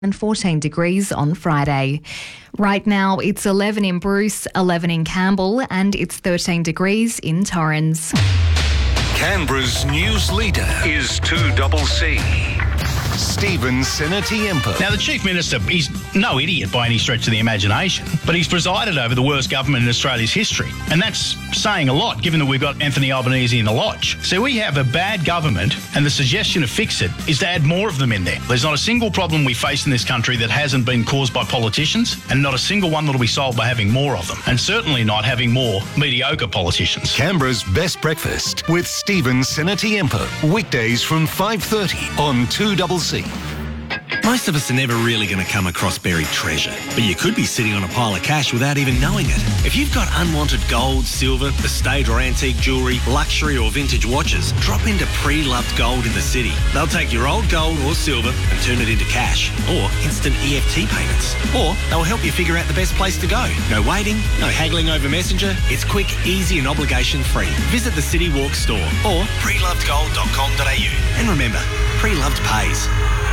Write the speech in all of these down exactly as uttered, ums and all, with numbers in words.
and fourteen degrees on Friday. Right now, it's eleven in Bruce, eleven in Campbell, and it's thirteen degrees in Torrens. Canberra's news leader is two C C. Stephen Senatiempo. Now, the Chief Minister, he's no idiot by any stretch of the imagination, but he's presided over the worst government in Australia's history. And that's saying a lot, given that we've got Anthony Albanese in the lodge. So we have a bad government, and the suggestion to fix it is to add more of them in there. There's not a single problem we face in this country that hasn't been caused by politicians, and not a single one that'll be solved by having more of them, and certainly not having more mediocre politicians. Canberra's Best Breakfast with Stephen Senatiempo. Weekdays from five thirty on two C C. Most of us are never really going to come across buried treasure, but you could be sitting on a pile of cash without even knowing it. If you've got unwanted gold, silver, estate or antique jewellery, luxury or vintage watches, drop into Pre-Loved Gold in the city. They'll take your old gold or silver and turn it into cash, or instant E F T payments. Or they'll help you figure out the best place to go. No waiting, no haggling over Messenger. It's quick, easy and obligation-free. Visit the City Walk store or pre loved gold dot com dot a u. And remember, Pre-Loved pays.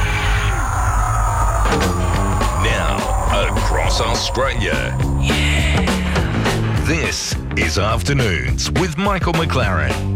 Now, across Australia. Yeah. This is Afternoons with Michael McLaren.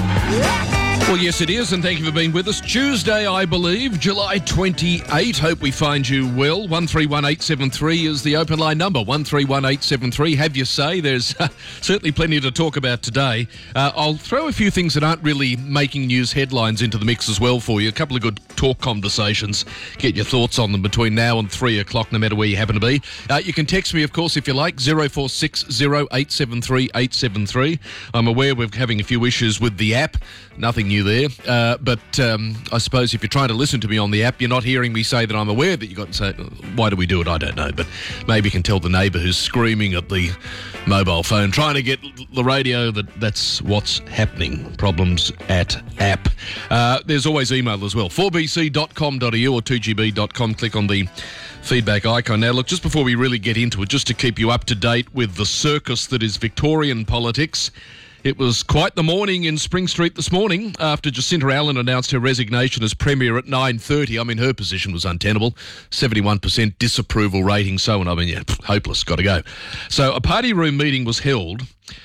Well, yes, it is, and thank you for being with us. Tuesday, I believe, July twenty-eighth. Hope we find you well. one three one eight seven three is the open line number, one three one eight seven three. Have your say. There's uh, certainly plenty to talk about today. Uh, I'll throw a few things that aren't really making news headlines into the mix as well for you. A couple of good talk conversations. Get your thoughts on them between now and three o'clock, no matter where you happen to be. Uh, you can text me, of course, if you like, zero four six zero eight seven three eight seven three. I'm aware we're having a few issues with the app. Nothing new there. Uh, but um, I suppose if you're trying to listen to me on the app, you're not hearing me say that I'm aware that you got to say, why do we do it? I don't know. But maybe you can tell the neighbour who's screaming at the mobile phone, trying to get the radio, that that's what's happening. Problems at app. Uh, there's always email as well. four b c dot com dot a u or two g b dot com. Click on the feedback icon. Now, look, just before we really get into it, just to keep you up to date with the circus that is Victorian politics, it was quite the morning in Spring Street this morning after Jacinta Allen announced her resignation as Premier at nine thirty. I mean, her position was untenable. seventy-one percent disapproval rating, so on. I mean, yeah, hopeless, got to go. So a party room meeting was held.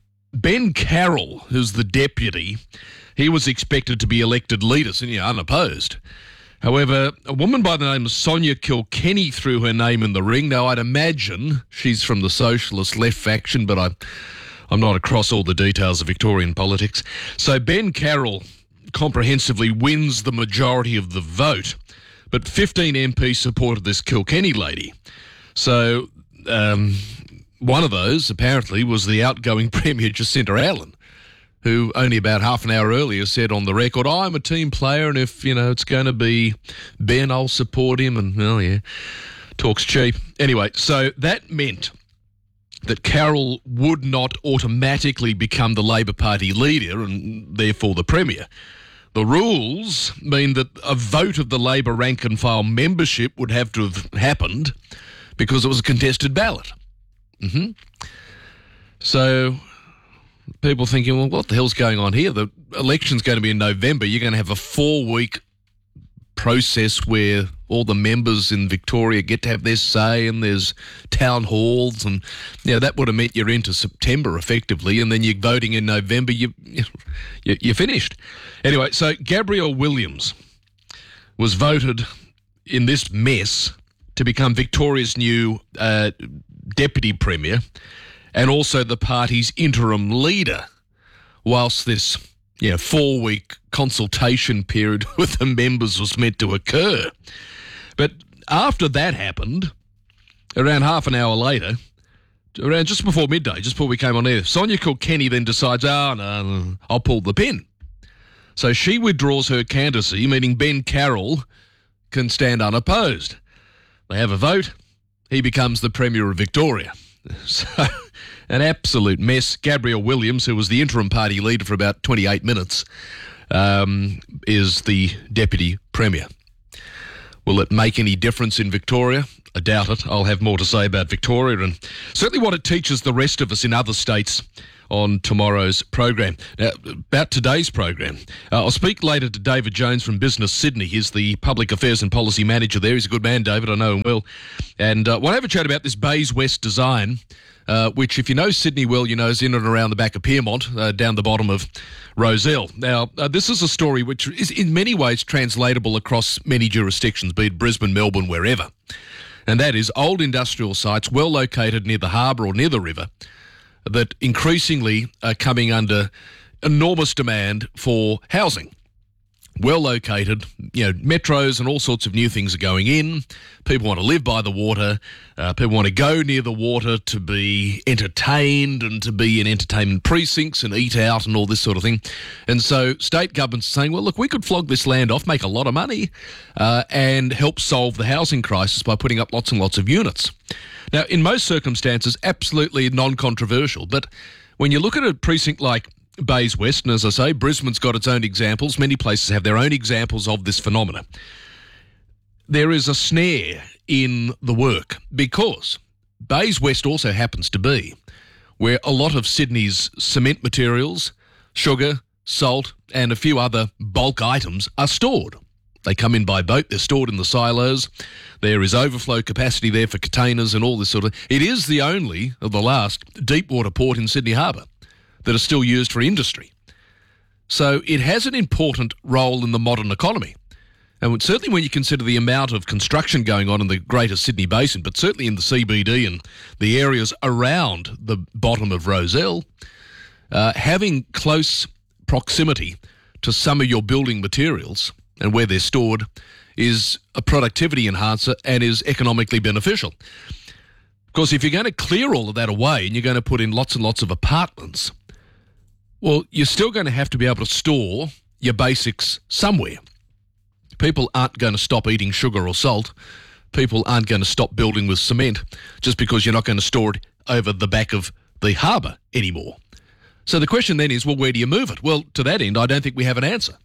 Ben Carroll, who's the deputy, he was expected to be elected leader, so, yeah, unopposed. However, a woman by the name of Sonia Kilkenny threw her name in the ring. Now, I'd imagine she's from the socialist left faction, but I... I'm not across all the details of Victorian politics. So Ben Carroll comprehensively wins the majority of the vote, but fifteen M Ps supported this Kilkenny lady. So um, one of those, apparently, was the outgoing Premier Jacinta Allen, who only about half an hour earlier said on the record, I'm a team player, and if, you know, it's going to be Ben, I'll support him. And, well, yeah, talk's cheap. Anyway, so that meant that Carroll would not automatically become the Labor Party leader and therefore the Premier. The rules mean that a vote of the Labor rank and file membership would have to have happened because it was a contested ballot. Mm-hmm. So people thinking, well, what the hell's going on here? The election's going to be in November. You're going to have a four-week process where all the members in Victoria get to have their say, and there's town halls, and you know, that would have meant you're into September effectively, and then you're voting in November. You, you you're finished. Anyway, so Gabrielle Williams was voted in this mess to become Victoria's new uh, deputy premier, and also the party's interim leader, whilst this you know, four-week consultation period with the members was meant to occur. But after that happened, around half an hour later, around just before midday, just before we came on air, Sonia Kilkenny then decides, oh, no, no, I'll pull the pin. So she withdraws her candidacy, meaning Ben Carroll can stand unopposed. They have a vote. He becomes the Premier of Victoria. So, an absolute mess. Gabrielle Williams, who was the interim party leader for about twenty-eight minutes, um, is the Deputy Premier. Will it make any difference in Victoria? I doubt it. I'll have more to say about Victoria and certainly what it teaches the rest of us in other states on tomorrow's program. Now, about today's program, uh, I'll speak later to David Jones from Business Sydney. He's the Public Affairs and Policy Manager there. He's a good man, David, I know him well. And uh, we'll have a chat about this Bays West design, uh, which, if you know Sydney well, you know is in and around the back of Piermont, uh, down the bottom of Rozelle. Now, uh, this is a story which is in many ways translatable across many jurisdictions, be it Brisbane, Melbourne, wherever. And that is old industrial sites well located near the harbour or near the river that increasingly are coming under enormous demand for housing. Well located, you know, metros and all sorts of new things are going in. People want to live by the water. Uh, people want to go near the water to be entertained and to be in entertainment precincts and eat out and all this sort of thing. And so state governments are saying, well, look, we could flog this land off, make a lot of money, uh, and help solve the housing crisis by putting up lots and lots of units. Now, in most circumstances, absolutely non-controversial. But when you look at a precinct like Bays West, and as I say, Brisbane's got its own examples. Many places have their own examples of this phenomena. There is a snare in the work because Bays West also happens to be where a lot of Sydney's cement materials, sugar, salt, and a few other bulk items are stored. They come in by boat, they're stored in the silos, there is overflow capacity there for containers and all this sort of... It is the only of the last deep water port in Sydney Harbour that are still used for industry. So it has an important role in the modern economy. And certainly when you consider the amount of construction going on in the Greater Sydney Basin, but certainly in the C B D and the areas around the bottom of Rozelle, uh, having close proximity to some of your building materials and where they're stored is a productivity enhancer and is economically beneficial. Of course, if you're going to clear all of that away and you're going to put in lots and lots of apartments, well, you're still going to have to be able to store your basics somewhere. People aren't going to stop eating sugar or salt. People aren't going to stop building with cement just because you're not going to store it over the back of the harbour anymore. So the question then is, well, where do you move it? Well, to that end, I don't think we have an answer.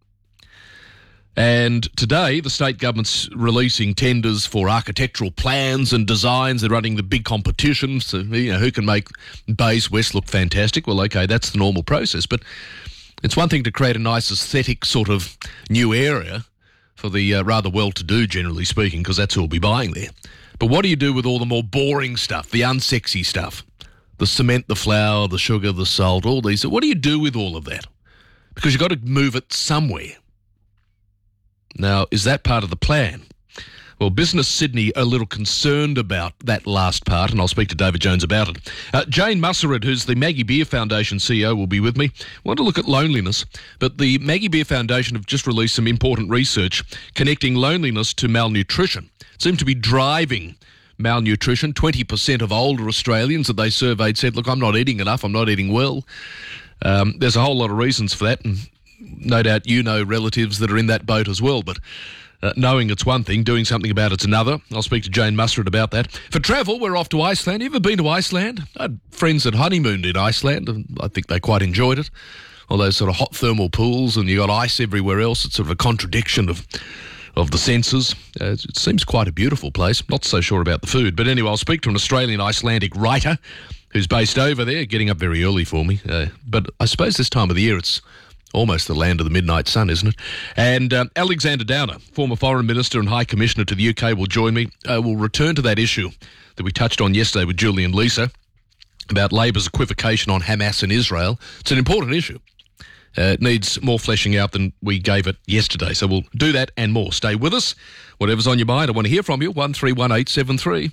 And today, the state government's releasing tenders for architectural plans and designs. They're running the big competitions to, you know, who can make Bays West look fantastic. Well, okay, that's the normal process. But it's one thing to create a nice aesthetic sort of new area for the uh, rather well-to-do, generally speaking, because that's who will be buying there. But what do you do with all the more boring stuff, the unsexy stuff? The cement, the flour, the sugar, the salt, all these. What do you do with all of that? Because you've got to move it somewhere. Now, is that part of the plan? Well, Business Sydney are a little concerned about that last part, and I'll speak to David Jones about it. Uh, Jane Mussered, who's the Maggie Beer Foundation C E O, will be with me. I want to look at loneliness, but the Maggie Beer Foundation have just released some important research connecting loneliness to malnutrition. It seemed to be driving malnutrition. twenty percent of older Australians that they surveyed said, look, I'm not eating enough, I'm not eating well. Um, there's a whole lot of reasons for that, and no doubt you know relatives that are in that boat as well, but uh, knowing it's one thing, doing something about it's another. I'll speak to Jane Mussered about that. For travel, we're off to Iceland. You ever been to Iceland? I had friends that honeymooned in Iceland, and I think they quite enjoyed it. All those sort of hot thermal pools, and you got ice everywhere else. It's sort of a contradiction of of the senses. Uh, it seems quite a beautiful place. Not so sure about the food. But anyway, I'll speak to an Australian Icelandic writer who's based over there, getting up very early for me. Uh, but I suppose this time of the year it's almost the land of the midnight sun, isn't it? And um, Alexander Downer, former Foreign Minister and High Commissioner to the U K, will join me. Uh, we'll return to that issue that we touched on yesterday with Julie and Lisa about Labor's equivocation on Hamas and Israel. It's an important issue. Uh, it needs more fleshing out than we gave it yesterday. So we'll do that and more. Stay with us. Whatever's on your mind, I want to hear from you. one three one eight seven three.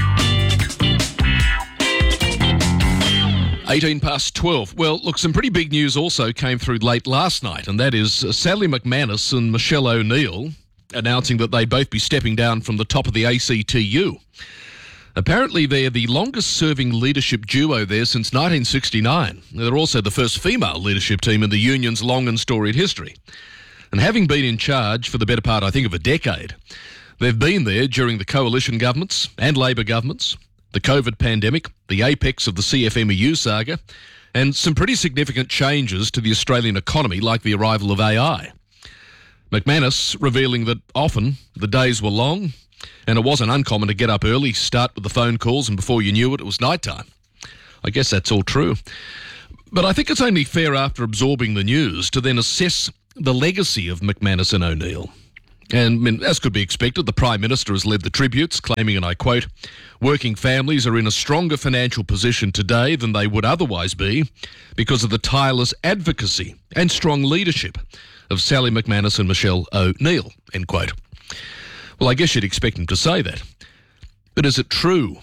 eighteen past twelve. Well, look, some pretty big news also came through late last night, and that is uh, Sally McManus and Michelle O'Neill announcing that they'd both be stepping down from the top of the A C T U. Apparently, they're the longest-serving leadership duo there since nineteen sixty-nine. They're also the first female leadership team in the union's long and storied history. And having been in charge for the better part, I think, of a decade, they've been there during the coalition governments and Labor governments, the COVID pandemic, the apex of the C F M E U saga, and some pretty significant changes to the Australian economy, like the arrival of A I. McManus revealing that often the days were long, and it wasn't uncommon to get up early, start with the phone calls, and before you knew it, it was night time. I guess that's all true. But I think it's only fair after absorbing the news to then assess the legacy of McManus and O'Neill. And I mean, as could be expected, the Prime Minister has led the tributes, claiming, and I quote, "Working families are in a stronger financial position today than they would otherwise be because of the tireless advocacy and strong leadership of Sally McManus and Michelle O'Neill," end quote. Well, I guess you'd expect him to say that. But is it true?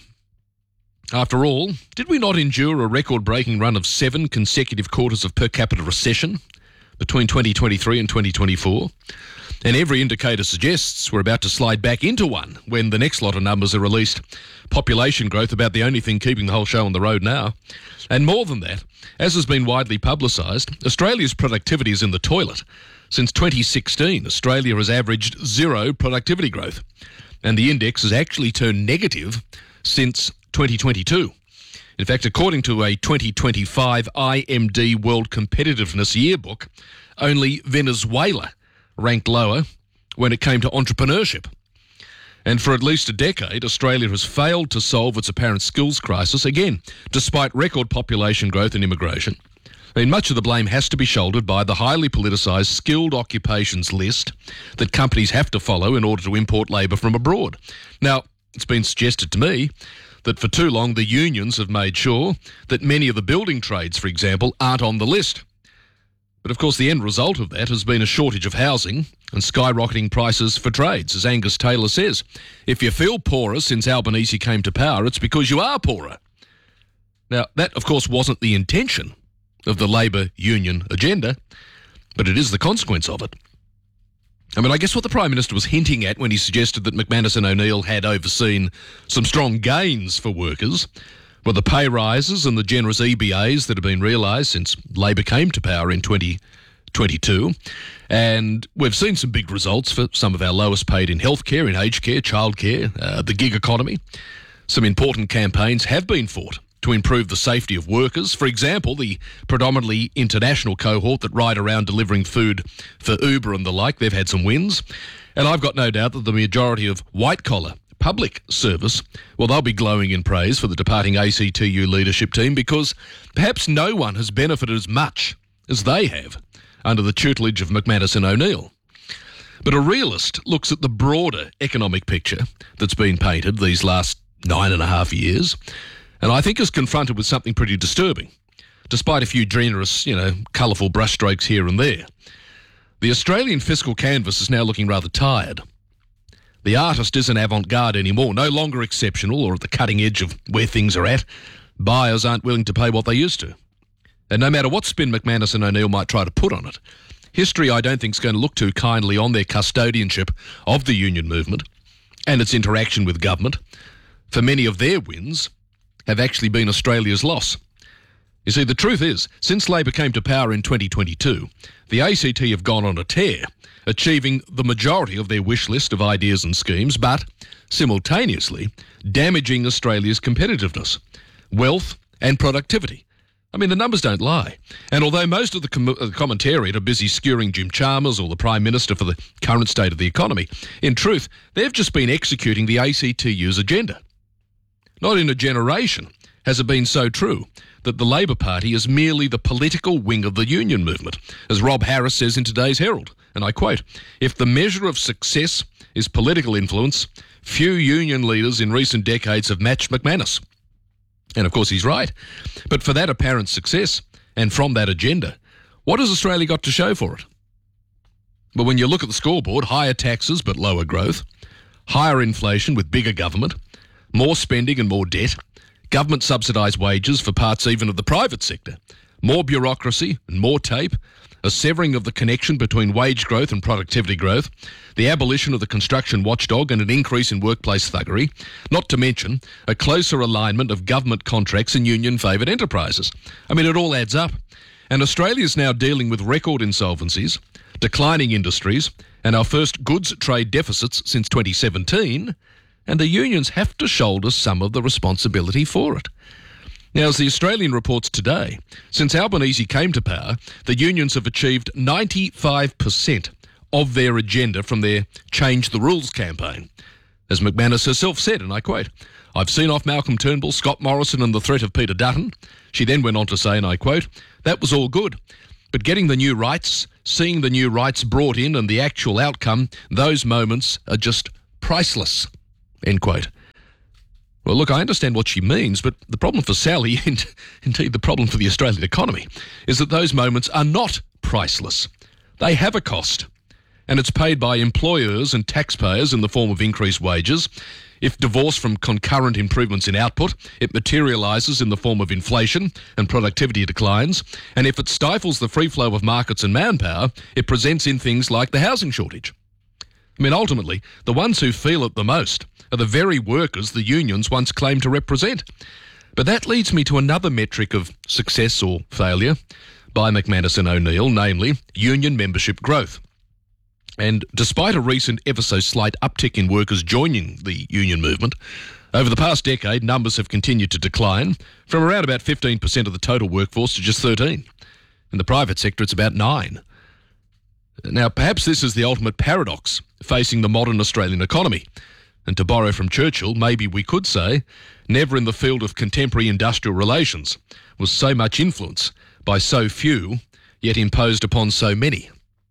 After all, did we not endure a record-breaking run of seven consecutive quarters of per capita recession between twenty twenty-three and twenty twenty-four? And every indicator suggests we're about to slide back into one when the next lot of numbers are released. Population growth about the only thing keeping the whole show on the road now. And more than that, as has been widely publicised, Australia's productivity is in the toilet. Since twenty sixteen, Australia has averaged zero productivity growth. And the index has actually turned negative since twenty twenty-two. In fact, according to a twenty twenty-five I M D World Competitiveness Yearbook, only Venezuela ranked lower when it came to entrepreneurship. And for at least a decade, Australia has failed to solve its apparent skills crisis, again, despite record population growth and immigration. I mean, much of the blame has to be shouldered by the highly politicised skilled occupations list that companies have to follow in order to import labour from abroad. Now, it's been suggested to me that for too long the unions have made sure that many of the building trades, for example, aren't on the list. But of course the end result of that has been a shortage of housing and skyrocketing prices for trades. As Angus Taylor says, if you feel poorer since Albanese came to power, it's because you are poorer. Now, that of course wasn't the intention of the Labor union agenda, but it is the consequence of it. I mean, I guess what the Prime Minister was hinting at when he suggested that McManus and O'Neill had overseen some strong gains for workers were the pay rises and the generous E B As that have been realised since Labor came to power in twenty twenty-two. And we've seen some big results for some of our lowest paid in healthcare, in aged care, childcare, uh, the gig economy. Some important campaigns have been fought to improve the safety of workers. For example, the predominantly international cohort that ride around delivering food for Uber and the like, they've had some wins. And I've got no doubt that the majority of white-collar public service, well, they'll be glowing in praise for the departing A C T U leadership team because perhaps no one has benefited as much as they have under the tutelage of McManus and O'Neill. But a realist looks at the broader economic picture that's been painted these last nine and a half years, and I think is confronted with something pretty disturbing, despite a few generous, you know, colourful brushstrokes here and there. The Australian fiscal canvas is now looking rather tired. The artist isn't avant-garde anymore, no longer exceptional or at the cutting edge of where things are at. Buyers aren't willing to pay what they used to. And no matter what spin McManus and O'Neill might try to put on it, history I don't think is going to look too kindly on their custodianship of the union movement and its interaction with government, for many of their wins have actually been Australia's loss. You see, the truth is, since Labor came to power in twenty twenty-two, the A C T have gone on a tear, achieving the majority of their wish list of ideas and schemes, but simultaneously damaging Australia's competitiveness, wealth and productivity. I mean, the numbers don't lie. And although most of the com- uh, commentariat are busy skewering Jim Chalmers or the Prime Minister for the current state of the economy, in truth, they've just been executing the A C T U's agenda. Not in a generation has it been so true that the Labor Party is merely the political wing of the union movement, as Rob Harris says in today's Herald. And I quote, "If the measure of success is political influence, few union leaders in recent decades have matched McManus." And of course he's right. But for that apparent success and from that agenda, what has Australia got to show for it? But when you look at the scoreboard, higher taxes but lower growth, higher inflation with bigger government, more spending and more debt, government subsidised wages for parts even of the private sector, more bureaucracy and more tape, a severing of the connection between wage growth and productivity growth, the abolition of the construction watchdog and an increase in workplace thuggery, not to mention a closer alignment of government contracts and union-favoured enterprises. I mean, it all adds up. And Australia is now dealing with record insolvencies, declining industries, and our first goods trade deficits since twenty seventeen, and the unions have to shoulder some of the responsibility for it. Now, as the Australian reports today, since Albanese came to power, the unions have achieved ninety-five percent of their agenda from their Change the Rules campaign. As McManus herself said, and I quote, "I've seen off Malcolm Turnbull, Scott Morrison and the threat of Peter Dutton." She then went on to say, and I quote, That was all good. But getting the new rights, seeing the new rights brought in and the actual outcome, those moments are just priceless." End quote. Well, look, I understand what she means, but the problem for Sally, and indeed the problem for the Australian economy, is that those moments are not priceless. They have a cost, and it's paid by employers and taxpayers in the form of increased wages. If divorced from concurrent improvements in output, it materialises in the form of inflation and productivity declines. And if it stifles the free flow of markets and manpower, it presents in things like the housing shortage. I mean, ultimately, the ones who feel it the most are the very workers the unions once claimed to represent. But that leads me to another metric of success or failure by McManus and O'Neill, namely union membership growth. And despite a recent ever so slight uptick in workers joining the union movement, over the past decade, numbers have continued to decline from around about fifteen percent of the total workforce to just thirteen. In the private sector, it's about nine. Now, perhaps this is the ultimate paradox facing the modern Australian economy. And to borrow from Churchill, maybe we could say, never in the field of contemporary industrial relations was so much influence by so few, yet imposed upon so many.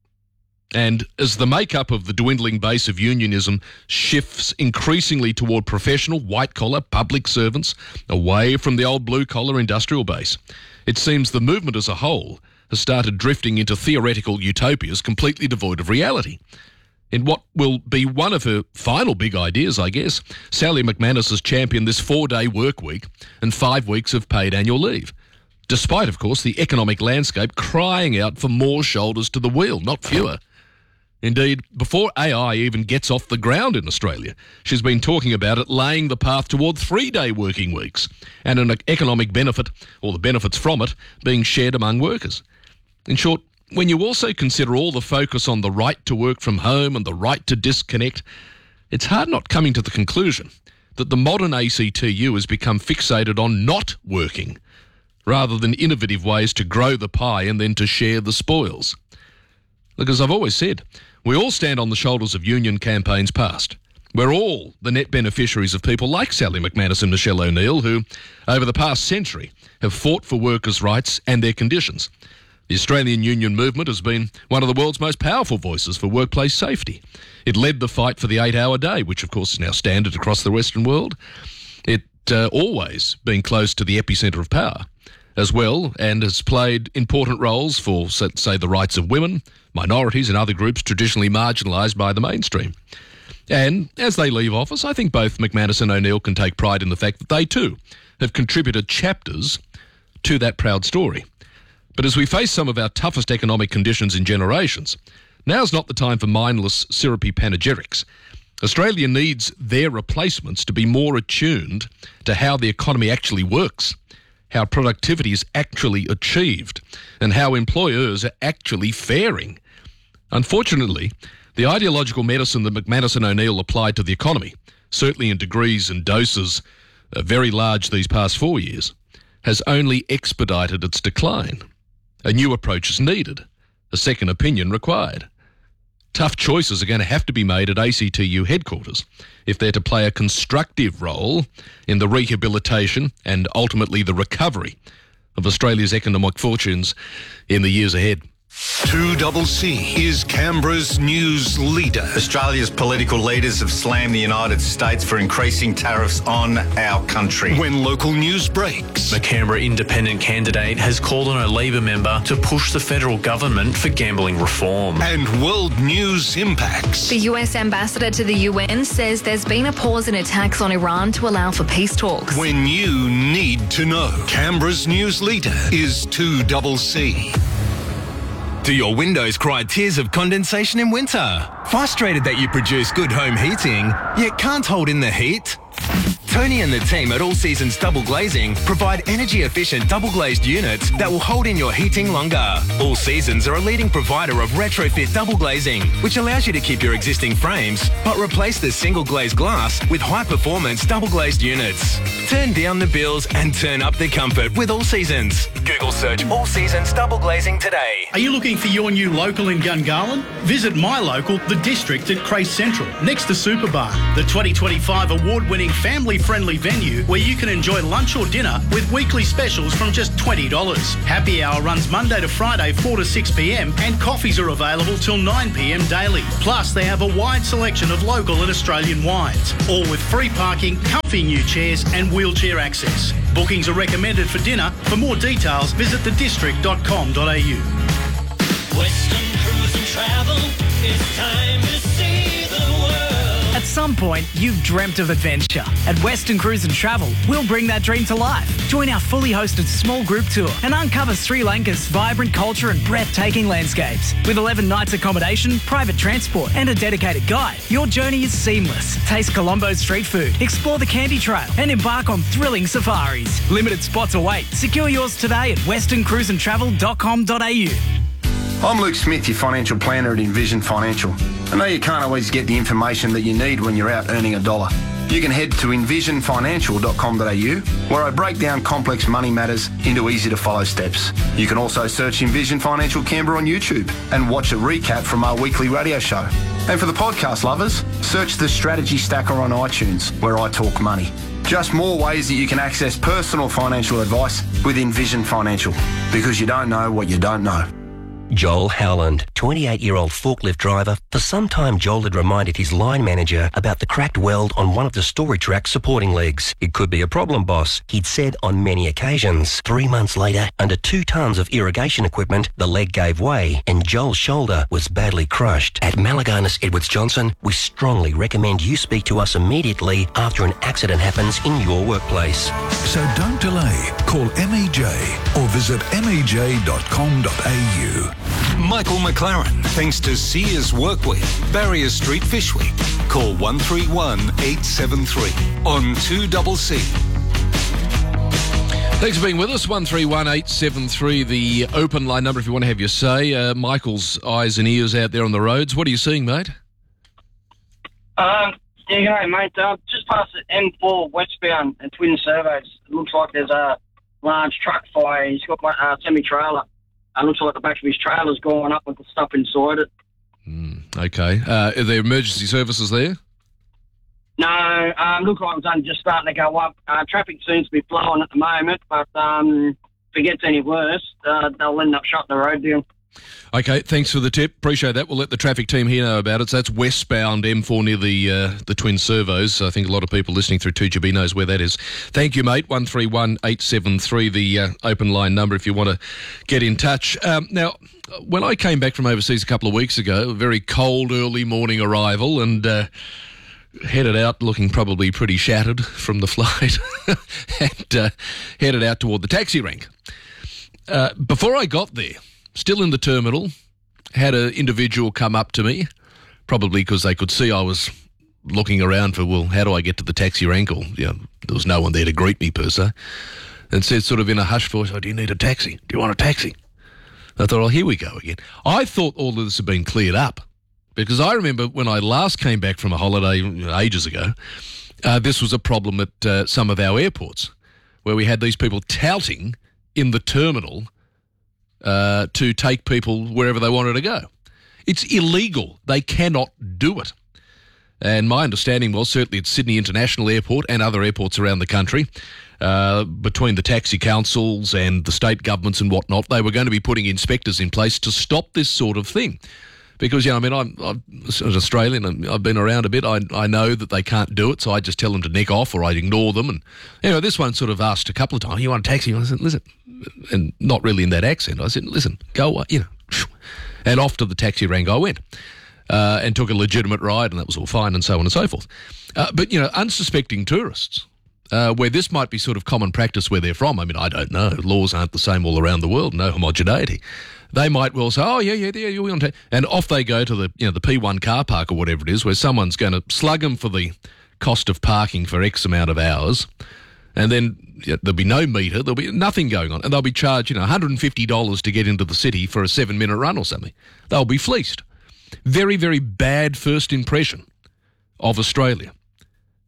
And as the makeup of the dwindling base of unionism shifts increasingly toward professional, white-collar, public servants, away from the old blue-collar industrial base, it seems the movement as a whole has started drifting into theoretical utopias completely devoid of reality. In what will be one of her final big ideas, I guess, Sally McManus has championed this four-day work week and five weeks of paid annual leave, despite, of course, the economic landscape crying out for more shoulders to the wheel, not fewer. Indeed, before A I even gets off the ground in Australia, she's been talking about it laying the path toward three-day working weeks and an economic benefit, or the benefits from it, being shared among workers. In short, when you also consider all the focus on the right to work from home and the right to disconnect, it's hard not coming to the conclusion that the modern A C T U has become fixated on not working, rather than innovative ways to grow the pie and then to share the spoils. Look, as I've always said, we all stand on the shoulders of union campaigns past. We're all the net beneficiaries of people like Sally McManus and Michelle O'Neill, who, over the past century, have fought for workers' rights and their conditions. The Australian union movement has been one of the world's most powerful voices for workplace safety. It led the fight for the eight-hour day, which, of course, is now standard across the Western world. It uh, always been close to the epicentre of power as well, and has played important roles for, say, the rights of women, minorities and other groups traditionally marginalised by the mainstream. And as they leave office, I think both McManus and O'Neill can take pride in the fact that they too have contributed chapters to that proud story. But as we face some of our toughest economic conditions in generations, now's not the time for mindless, syrupy panegyrics. Australia needs their replacements to be more attuned to how the economy actually works, how productivity is actually achieved, and how employers are actually faring. Unfortunately, the ideological medicine that McManus and O'Neill applied to the economy, certainly in degrees and doses uh, very large these past four years, has only expedited its decline. A new approach is needed, a second opinion required. Tough choices are going to have to be made at A C T U headquarters if they're to play a constructive role in the rehabilitation and ultimately the recovery of Australia's economic fortunes in the years ahead. two C C is Canberra's news leader. Australia's political leaders have slammed the United States for increasing tariffs on our country. When local news breaks, The Canberra independent candidate has called on a Labor member to push the federal government for gambling reform. and world news impacts. The U S ambassador to the U N says there's been a pause in attacks on Iran to allow for peace talks. When you need to know, Canberra's news leader is two C C. Do your windows cry tears of condensation in winter? Frustrated that you produce good home heating, yet can't hold in the heat? Tony and the team at All Seasons Double Glazing provide energy-efficient double-glazed units that will hold in your heating longer. All Seasons are a leading provider of retrofit double glazing, which allows you to keep your existing frames, but replace the single-glazed glass with high-performance double-glazed units. Turn down the bills and turn up the comfort with All Seasons. Google search All Seasons Double Glazing today. Are you looking for your new local in Gungahlin? Visit my local, The District at Crace Central, next to Superbar. The twenty twenty-five award-winning family family-friendly venue where you can enjoy lunch or dinner with weekly specials from just twenty dollars. Happy hour runs Monday to Friday, four to six p m, and coffees are available till nine p m daily. Plus, they have a wide selection of local and Australian wines, all with free parking, comfy new chairs and wheelchair access. Bookings are recommended for dinner. For more details, visit the district dot com dot a u. Western Cruise and Travel, it's time to see the world. At some point, you've dreamt of adventure. At Western Cruise and Travel, we'll bring that dream to life. Join our fully hosted small group tour and uncover Sri Lanka's vibrant culture and breathtaking landscapes. With eleven nights accommodation, private transport and a dedicated guide, your journey is seamless. Taste Colombo's street food, explore the Candy Trail and embark on thrilling safaris. Limited spots await. Secure yours today at western cruise and travel dot com dot a u. I'm Luke Smith, your financial planner at Envision Financial. I know you can't always get the information that you need when you're out earning a dollar. You can head to envision financial dot com dot a u, where I break down complex money matters into easy-to-follow steps. You can also search Envision Financial Canberra on YouTube and watch a recap from our weekly radio show. And for the podcast lovers, search the Strategy Stacker on iTunes, where I talk money. Just more ways that you can access personal financial advice with Envision Financial, because you don't know what you don't know. Joel Howland, twenty-eight-year-old forklift driver. For some time, Joel had reminded his line manager about the cracked weld on one of the story track supporting legs. It could be a problem, boss, he'd said on many occasions. Three months later, under two tons of irrigation equipment, the leg gave way and Joel's shoulder was badly crushed. At Malaganas Edwards Johnson, we strongly recommend you speak to us immediately after an accident happens in your workplace. So don't delay. Call M E J or visit m e j dot com dot a u. Michael McLaren, thanks to Sears Workwear, Barrier Street Fish Week. Call one three one eight seven three on two C C. Thanks for being with us. one three one eight seven three, the open line number if you want to have your say. Uh, Michael's eyes and ears out there on the roads. What are you seeing, mate? Um, yeah, mate. Uh, just past the M four westbound and Twin Servos. It looks like there's a large truck fire. He's got my uh, semi-trailer. It looks like the back of his trailer's gone up with the stuff inside it. Mm, okay. Uh, are there emergency services there? No, um, looks like it's only just starting to go up. Uh, traffic seems to be flowing at the moment, but um, if it gets any worse, uh, they'll end up shutting the road down. Okay, thanks for the tip. Appreciate that. We'll let the traffic team here know about it. So that's westbound M four near the uh, the Twin Servos. I think a lot of people listening through two G B knows where that is. Thank you, mate. one three one eight seven three, the uh, open line number if you want to get in touch. Um, now, when I came back from overseas a couple of weeks ago, a very cold early morning arrival and uh, headed out looking probably pretty shattered from the flight and uh, headed out toward the taxi rank. Uh, before I got there, still in the terminal, had an individual come up to me, probably because they could see I was looking around for, well, how do I get to the taxi rank? Or, you know, there was no one there to greet me per se, and said sort of in a hushed voice, oh, do you need a taxi? Do you want a taxi? I thought, oh, here we go again. I thought all of this had been cleared up because I remember when I last came back from a holiday ages ago, uh, this was a problem at uh, some of our airports where we had these people touting in the terminal Uh, to take people wherever they wanted to go. It's illegal. They cannot do it. And my understanding was, certainly at Sydney International Airport and other airports around the country, uh, between the taxi councils and the state governments and whatnot, they were going to be putting inspectors in place to stop this sort of thing. Because, you know, I mean, I'm, I'm as Australian and I've been around a bit, I, I know that they can't do it, so I just tell them to nick off or I ignore them. And anyway, this one sort of asked a couple of times, you want a taxi? And I said, listen, and not really in that accent. I said, listen, go, you know. And off to the taxi rank I went uh, and took a legitimate ride, and that was all fine and so on and so forth. Uh, but, you know, unsuspecting tourists, uh, where this might be sort of common practice where they're from, I mean, I don't know. Laws aren't the same all around the world, no homogeneity. They might well say, oh, yeah, yeah, yeah, you want to, and off they go to the, you know, the P one car park or whatever it is, where someone's going to slug them for the cost of parking for X amount of hours, and then you know, there'll be no meter, there'll be nothing going on, and they'll be charged, you know, one hundred fifty dollars to get into the city for a seven-minute run or something. They'll be fleeced. Very, very bad first impression of Australia.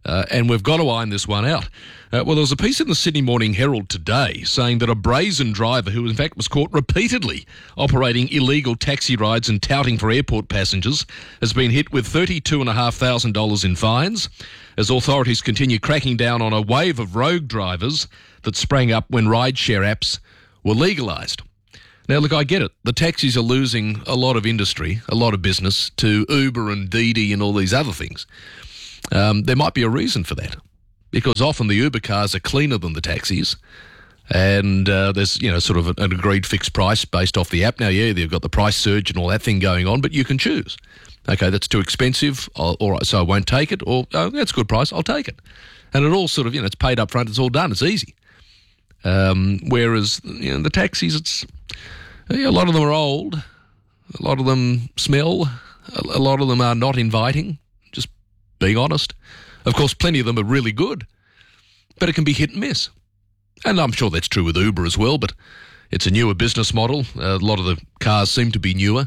Uh, and we've got to iron this one out. Uh, well, there was a piece in the Sydney Morning Herald today saying that a brazen driver who in fact was caught repeatedly operating illegal taxi rides and touting for airport passengers has been hit with thirty-two thousand five hundred dollars in fines as authorities continue cracking down on a wave of rogue drivers that sprang up when rideshare apps were legalised. Now, look, I get it. The taxis are losing a lot of industry, a lot of business to Uber and Didi and all these other things. Um, there might be a reason for that, because often the Uber cars are cleaner than the taxis, and uh, there's, you know, sort of an agreed fixed price based off the app. Now, yeah, they've got the price surge and all that thing going on, but you can choose. Okay, that's too expensive, I'll, all right, so I won't take it, or, oh, that's a good price, I'll take it. And it all sort of, you know, it's paid up front, it's all done, it's easy. Um, whereas, you know, the taxis, it's, a lot of them are old, a lot of them smell, a lot of them are not inviting, just being honest. Of course, plenty of them are really good, but it can be hit and miss. And I'm sure that's true with Uber as well, but it's a newer business model. A lot of the cars seem to be newer.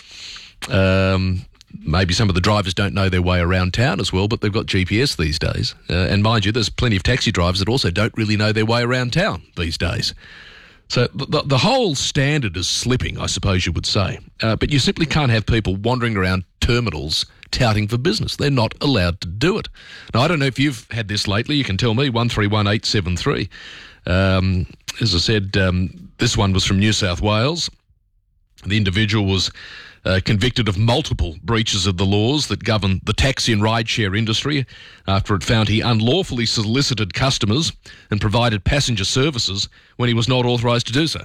Um, maybe some of the drivers don't know their way around town as well, but they've got G P S these days. Uh, and mind you, there's plenty of taxi drivers that also don't really know their way around town these days. So the, the whole standard is slipping, I suppose you would say. Uh, but you simply can't have people wandering around terminals touting for business. They're not allowed to do it. Now, I don't know if you've had this lately. You can tell me, one three one eight seven three. Um, as I said, um, this one was from New South Wales. The individual was uh, convicted of multiple breaches of the laws that govern the taxi and rideshare industry after it found he unlawfully solicited customers and provided passenger services when he was not authorised to do so.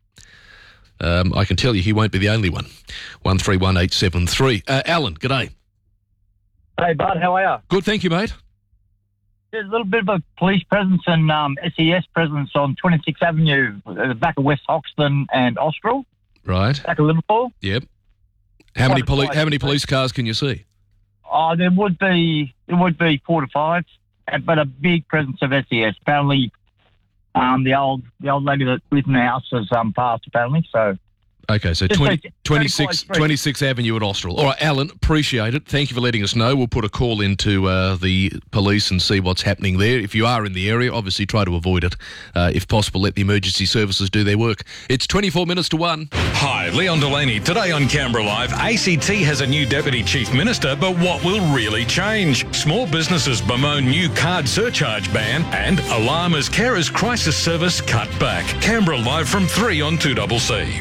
Um, I can tell you he won't be the only one. one three one eight seven three. Uh, Alan, g'day. Hey, Bud, how are you? Good, thank you, mate. There's a little bit of a police presence and um, S E S presence on twenty-sixth Avenue, at the back of West Hoxton and Austral. Right. Back of Liverpool. Yep. How many poli- How many police cars can you see? Oh, there would be there would be four to five, but a big presence of S E S. Apparently, um, the old the old lady that lived in the house has um, passed. Apparently, so. Okay, so twenty, twenty-six, twenty-sixth Avenue at Austral. All right, Alan, appreciate it. Thank you for letting us know. We'll put a call into uh, the police and see what's happening there. If you are in the area, obviously try to avoid it. Uh, if possible, let the emergency services do their work. It's twenty-four minutes to one. Hi, Leon Delaney. Today on Canberra Live, A C T has a new Deputy Chief Minister, but what will really change? Small businesses bemoan new card surcharge ban, and alarm as carers crisis service cut back. Canberra Live from three on two C C.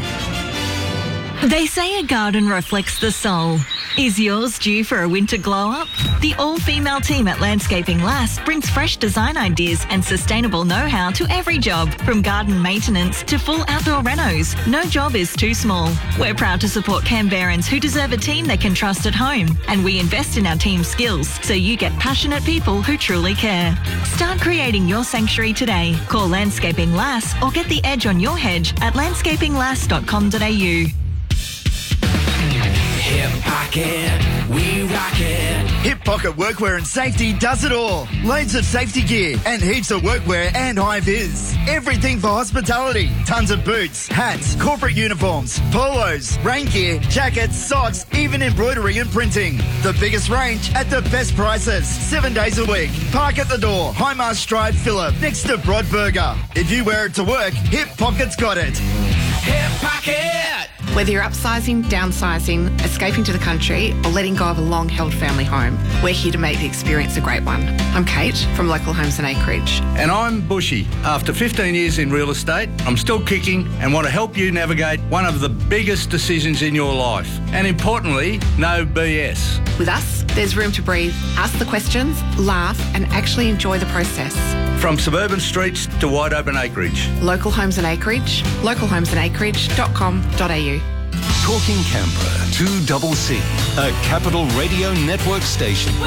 They say a garden reflects the soul. Is yours due for a winter glow-up? The all-female team at Landscaping Lass brings fresh design ideas and sustainable know-how to every job, from garden maintenance to full outdoor renos. No job is too small. We're proud to support Canberrans who deserve a team they can trust at home, and we invest in our team's skills so you get passionate people who truly care. Start creating your sanctuary today. Call Landscaping Lass or get the edge on your hedge at landscaping lass dot com dot a u. Hip Pocket, we rock it. Hip Pocket Workwear and Safety does it all. Loads of safety gear and heaps of workwear and high-vis. Everything for hospitality. Tons of boots, hats, corporate uniforms, polos, rain gear, jackets, socks, even embroidery and printing. The biggest range at the best prices. Seven days a week. Park at the door. Highmast Drive, Phillip, next to Broadburger. If you wear it to work, Hip Pocket's got it. Hip Pocket! Whether you're upsizing, downsizing, escaping to the country, or letting go of a long-held family home, we're here to make the experience a great one. I'm Kate from Local Homes and Acreage. And I'm Bushy. After fifteen years in real estate, I'm still kicking and want to help you navigate one of the biggest decisions in your life. And importantly, no B S. With us, there's room to breathe, ask the questions, laugh, and actually enjoy the process. From suburban streets to wide open acreage. Local Homes and Acreage, local homes and acreage dot com dot a u. Talking Canberra, two C C, a Capital Radio Network station.